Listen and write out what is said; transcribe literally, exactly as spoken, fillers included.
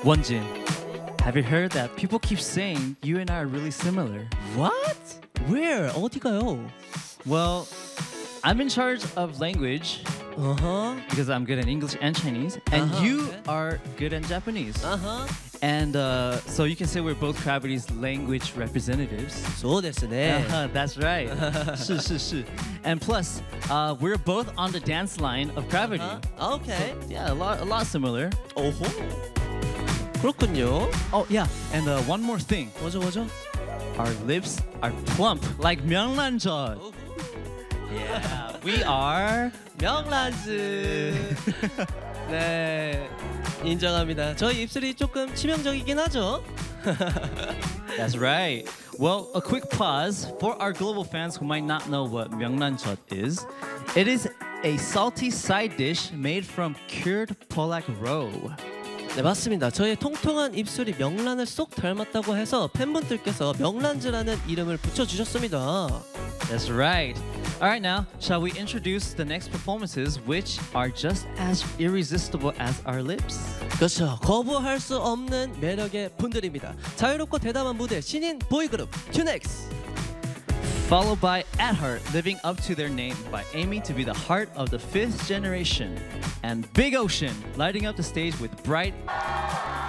Wonjin, have you heard that people keep saying you and I are really similar? What? Where? 어디가요? Well, I'm in charge of language Uh-huh. because I'm good at English and Chinese, and Uh-huh, you okay. are good at Japanese. Uh-huh. And uh, so you can say we're both Gravity's language representatives. そうですね。 Uh-huh, that's right. 是是是. And plus, uh, we're both on the dance line of Gravity. Uh-huh. Okay. Yeah, a lot, a lot similar. 오호. 그렇군요. Oh yeah, and uh, one more thing. 뭐죠, 뭐죠? Our lips are plump like 명란젓. Yeah, we are. 명란즈. 네, 인정합니다. 저희 입술이 조금 치명적이긴 하죠. That's right. Well, a quick pause for our global fans who might not know what 명란젓 is. It is a salty side dish made from cured Polak roe. 네, 맞습니다. 저의 통통한 입술이 명란을 쏙 닮았다고 해서 팬분들께서 명란즈라는 이름을 붙여주셨습니다. That's right. All right, now, shall we introduce the next performances, which are just as irresistible as our lips? 그렇죠. 거부할 수 없는 매력의 분들입니다. 자유롭고 대담한 무대 신인 보이그룹 튜넥스. Followed by At Heart, living up to their name by aiming to be the heart of the fifth generation. And Big Ocean, lighting up the stage with bright